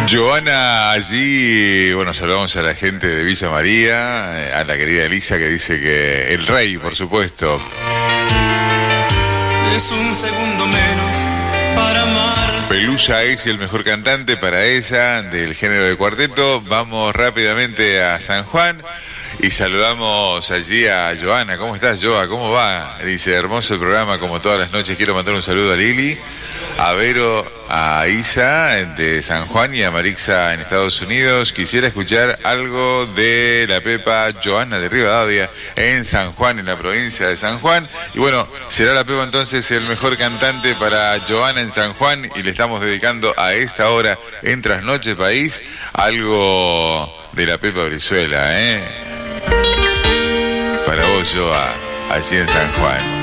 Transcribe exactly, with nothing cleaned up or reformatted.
Joana, allí, bueno, saludamos a la gente de Villa María, a la querida Elisa que dice que el rey, por supuesto. Es un segundo menos para amar. Pelusa es el mejor cantante para ella, del género de cuarteto. Vamos rápidamente a San Juan y saludamos allí a Joana. ¿Cómo estás, Joa? ¿Cómo va? Dice, hermoso el programa, como todas las noches. Quiero mandar un saludo a Lili, a Vero, a Isa de San Juan y a Marixa en Estados Unidos. Quisiera escuchar algo de la Pepa Joana de Rivadavia en San Juan, en la provincia de San Juan. Y bueno, será la Pepa entonces el mejor cantante para Joana en San Juan, y le estamos dedicando a esta hora en Trasnoche País algo de la Pepa Brizuela, ¿eh? Para vos, Joa, allí en San Juan.